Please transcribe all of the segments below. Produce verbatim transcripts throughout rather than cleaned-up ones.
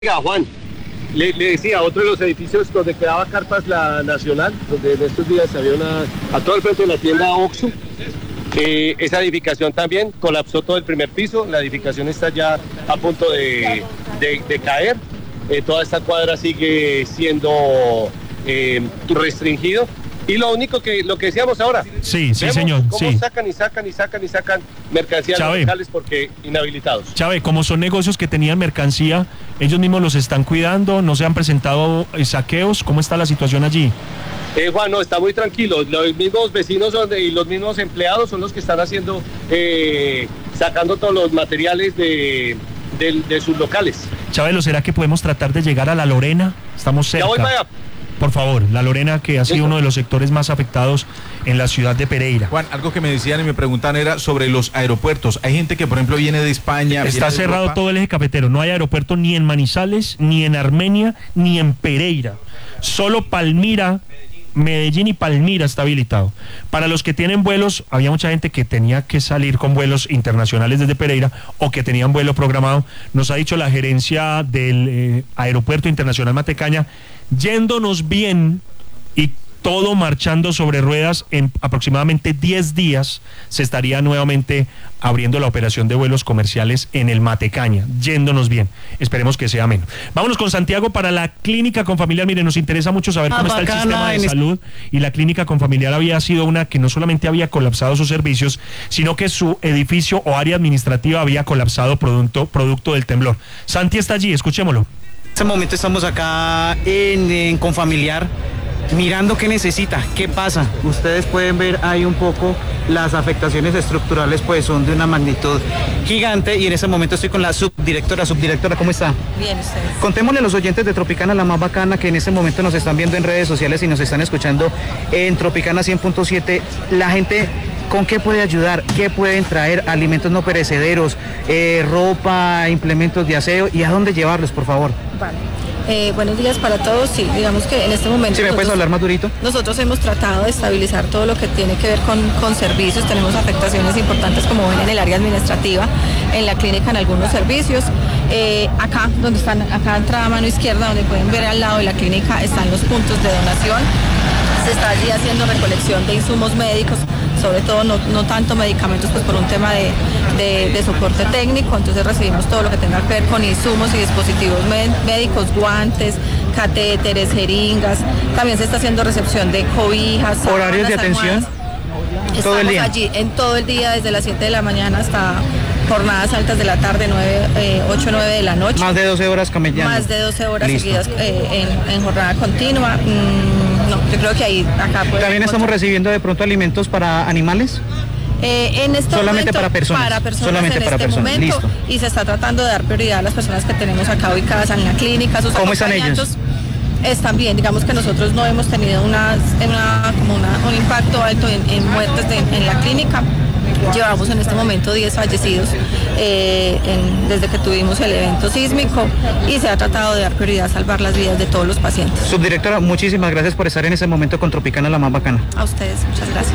Oiga, Juan, le, le decía, otro de los edificios donde quedaba Carpas La Nacional, donde en estos días había una, a todo el frente de la tienda Oxxo, eh, esa edificación también colapsó todo el primer piso, la edificación está ya a punto de, de, de caer, eh, toda esta cuadra sigue siendo eh, restringido. Y lo único que, lo que decíamos ahora. Sí, sí, vemos señor. Cómo sí. sacan y sacan y sacan y sacan mercancías Chave. locales porque inhabilitados. Chave, como son negocios que tenían mercancía, ellos mismos los están cuidando, no se han presentado eh, saqueos. ¿Cómo está la situación allí? Eh, Juan, no, está muy tranquilo. Los mismos vecinos son de, y los mismos empleados son los que están haciendo, eh, sacando todos los materiales de, de, de sus locales. Chabelo, ¿será que podemos tratar de llegar a La Lorena? Estamos cerca. Ya voy para allá. Por favor, La Lorena, que ha sido Listo. uno de los sectores más afectados en la ciudad de Pereira. Juan, algo que me decían y me preguntan era sobre los aeropuertos. Hay gente que, por ejemplo, viene de España. Está de cerrado Europa. todo el eje cafetero. No hay aeropuerto ni en Manizales, ni en Armenia, ni en Pereira. Solo Palmira, Medellín y Palmira está habilitado. Para los que tienen vuelos, había mucha gente que tenía que salir con vuelos internacionales desde Pereira o que tenían vuelo programado. Nos ha dicho la gerencia del eh, Aeropuerto Internacional Matecaña, yéndonos bien y todo marchando sobre ruedas, en aproximadamente diez días se estaría nuevamente abriendo la operación de vuelos comerciales en el Matecaña, yéndonos bien. Esperemos que sea menos. Vámonos con Santiago para la clínica Confamiliar. Mire, nos interesa mucho saber cómo está el sistema de salud, y la clínica Confamiliar había sido una que no solamente había colapsado sus servicios, sino que su edificio o área administrativa había colapsado producto, producto del temblor. Santi está allí, escuchémoslo. En este momento estamos acá en, en Confamiliar, mirando qué necesita, qué pasa. Ustedes pueden ver ahí un poco las afectaciones estructurales, pues son de una magnitud gigante, y en este momento estoy con la subdirectora. Subdirectora, ¿cómo está? Bien, ustedes. Contémosle a los oyentes de Tropicana La Más Bacana, que en este momento nos están viendo en redes sociales y nos están escuchando en Tropicana cien punto siete, la gente, ¿con qué puede ayudar? ¿Qué pueden traer? Alimentos no perecederos, eh, ropa, implementos de aseo, y a dónde llevarlos, por favor. Vale. Eh, buenos días para todos. Sí, digamos que en este momento... ¿Sí me puedes hablar más durito? Nosotros hemos tratado de estabilizar todo lo que tiene que ver con, con servicios. Tenemos afectaciones importantes, como ven, en el área administrativa, en la clínica, en algunos servicios. Eh, acá, donde están, acá entrada a mano izquierda, donde pueden ver al lado de la clínica, están los puntos de donación. Se está allí haciendo recolección de insumos médicos, sobre todo no, no tanto medicamentos, pues por un tema de, de, de soporte técnico. Entonces recibimos todo lo que tenga que ver con insumos y dispositivos médicos, guantes, catéteres, jeringas. También se está haciendo recepción de cobijas. ¿Horarios de atención? Estamos todo el día. allí en todo el día, desde las siete de la mañana hasta jornadas altas de la tarde, ocho, nueve de la noche. Más de doce horas camellando. Más de doce horas Listo. seguidas eh, en, en jornada continua. Mm, no, yo creo que ahí, acá puede. ¿También estamos recibiendo de pronto alimentos para animales? Eh, en este Solamente momento, para personas. para personas Solamente en para este personas. momento, Listo. y se está tratando de dar prioridad a las personas que tenemos acá ubicadas en la clínica. Sus ¿Cómo están ellos? Están bien, digamos que nosotros no hemos tenido una, una, como una, un impacto alto en, en muertes de, en la clínica. Llevamos en este momento diez fallecidos eh, en, desde que tuvimos el evento sísmico, y se ha tratado de dar prioridad a salvar las vidas de todos los pacientes. Subdirectora, muchísimas gracias por estar en este momento con Tropicana La Más Bacana. A ustedes, muchas gracias.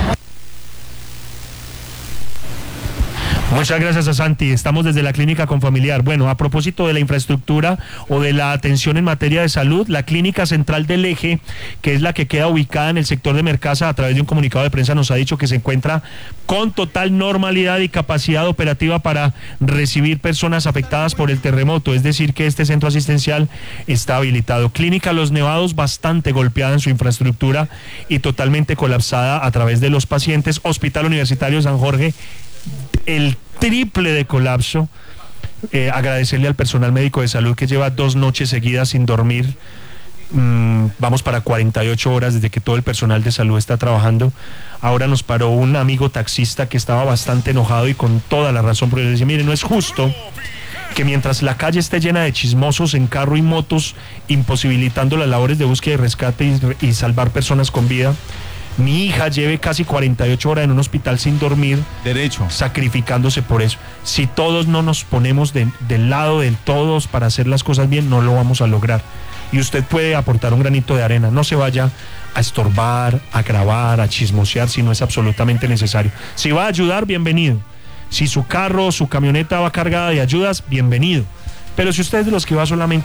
Muchas gracias a Santi. Estamos desde la clínica Confamiliar. Bueno, a propósito de la infraestructura o de la atención en materia de salud, la clínica central del Eje, que es la que queda ubicada en el sector de Mercaza, a través de un comunicado de prensa nos ha dicho que se encuentra con total normalidad y capacidad operativa para recibir personas afectadas por el terremoto, es decir, que este centro asistencial está habilitado. Clínica Los Nevados, bastante golpeada en su infraestructura y totalmente colapsada a través de los pacientes. Hospital Universitario San Jorge, el triple de colapso. Eh, agradecerle al personal médico de salud que lleva dos noches seguidas sin dormir. Mm, vamos para cuarenta y ocho horas desde que todo el personal de salud está trabajando. Ahora nos paró un amigo taxista que estaba bastante enojado, y con toda la razón, porque le decía, mire, no es justo que mientras la calle esté llena de chismosos en carro y motos, imposibilitando las labores de búsqueda y rescate y, y salvar personas con vida, mi hija lleve casi cuarenta y ocho horas en un hospital sin dormir, derecho, sacrificándose por eso. Si todos no nos ponemos de, del lado de todos para hacer las cosas bien, no lo vamos a lograr. Y usted puede aportar un granito de arena. No se vaya a estorbar, a grabar, a chismosear si no es absolutamente necesario. Si va a ayudar, bienvenido. Si su carro o su camioneta va cargada de ayudas, bienvenido. Pero si usted es de los que va solamente